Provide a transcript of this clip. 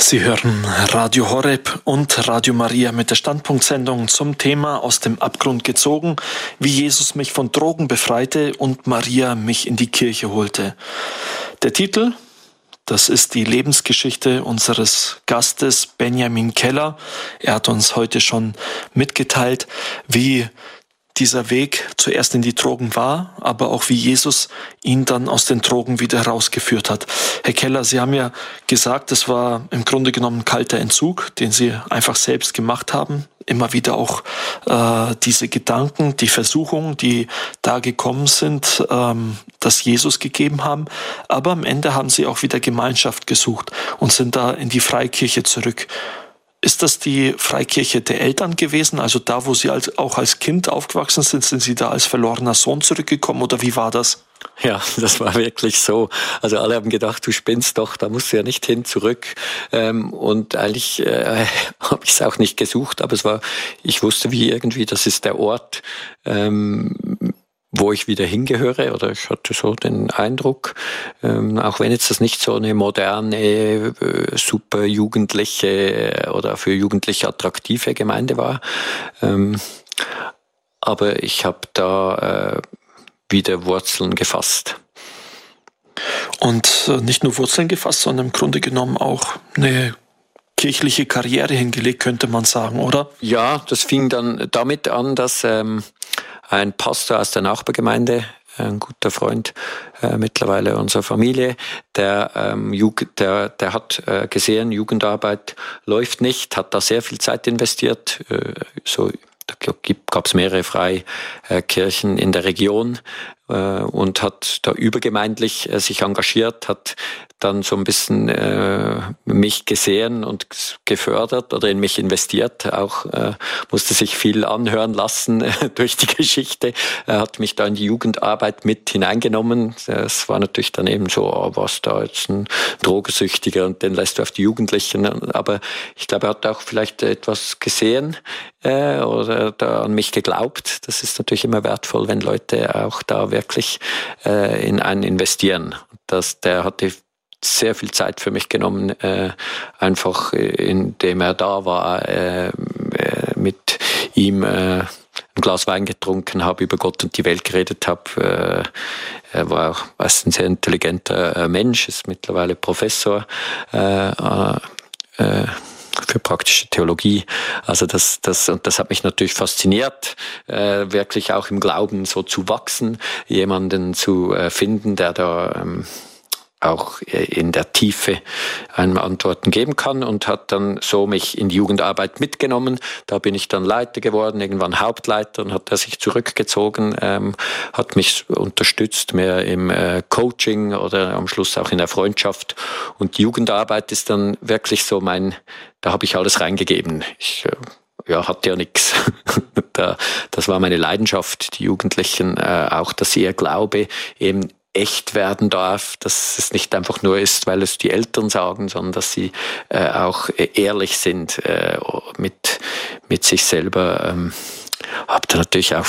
Sie hören Radio Horeb und Radio Maria mit der Standpunktsendung zum Thema Aus dem Abgrund gezogen, wie Jesus mich von Drogen befreite und Maria mich in die Kirche holte. Der Titel, das ist die Lebensgeschichte unseres Gastes Benjamin Keller. Er hat uns heute schon mitgeteilt, wie dieser Weg zuerst in die Drogen war, aber auch wie Jesus ihn dann aus den Drogen wieder herausgeführt hat. Herr Keller, Sie haben ja gesagt, es war im Grunde genommen ein kalter Entzug, den Sie einfach selbst gemacht haben. Immer wieder auch diese Gedanken, die Versuchungen, die da gekommen sind, das Jesus gegeben haben. Aber am Ende haben Sie auch wieder Gemeinschaft gesucht und sind da in die Freikirche zurück. Ist das die Freikirche der Eltern gewesen? Also da, wo Sie auch als Kind aufgewachsen sind, sind Sie da als verlorener Sohn zurückgekommen oder wie war das? Ja, das war wirklich so. Also alle haben gedacht, du spinnst doch, da musst du ja nicht hin, zurück. Und eigentlich habe ich es auch nicht gesucht, aber ich wusste wie irgendwie, das ist der Ort, wo ich wieder hingehöre, oder ich hatte so den Eindruck, auch wenn jetzt das nicht so eine moderne, super jugendliche oder für Jugendliche attraktive Gemeinde war, aber ich habe da wieder Wurzeln gefasst. Und nicht nur Wurzeln gefasst, sondern im Grunde genommen auch eine kirchliche Karriere hingelegt, könnte man sagen, oder? Ja, das fing dann damit an, dass ein Pastor aus der Nachbargemeinde, ein guter Freund mittlerweile unserer Familie, der hat gesehen, Jugendarbeit läuft nicht, hat da sehr viel Zeit investiert. Da gab es mehrere Freikirchen in der Region und hat da übergemeindlich sich engagiert, hat dann so ein bisschen mich gesehen und gefördert oder in mich investiert. Auch musste sich viel anhören lassen durch die Geschichte. Er hat mich da in die Jugendarbeit mit hineingenommen. Es war natürlich dann eben so, was da jetzt ein Drogensüchtiger und den lässt du auf die Jugendlichen. Aber ich glaube, er hat auch vielleicht etwas gesehen oder da an mich geglaubt. Das ist natürlich immer wertvoll, wenn Leute auch da wirklich in einen investieren. Der hatte sehr viel Zeit für mich genommen, einfach indem er da war, mit ihm ein Glas Wein getrunken habe, über Gott und die Welt geredet habe. Er war auch ein sehr intelligenter Mensch, ist mittlerweile Professor für praktische Theologie. Also das hat mich natürlich fasziniert, wirklich auch im Glauben so zu wachsen, jemanden zu finden, der da auch in der Tiefe einem Antworten geben kann, und hat dann so mich in die Jugendarbeit mitgenommen. Da bin ich dann Leiter geworden, irgendwann Hauptleiter, und hat er sich zurückgezogen, hat mich unterstützt mehr im Coaching oder am Schluss auch in der Freundschaft. Und die Jugendarbeit ist dann wirklich so da habe ich alles reingegeben. Ich hatte ja nichts. Das war meine Leidenschaft, die Jugendlichen, auch dass ihr Glaube eben echt werden darf, dass es nicht einfach nur ist, weil es die Eltern sagen, sondern dass sie auch ehrlich sind mit sich selber. Habe da natürlich auch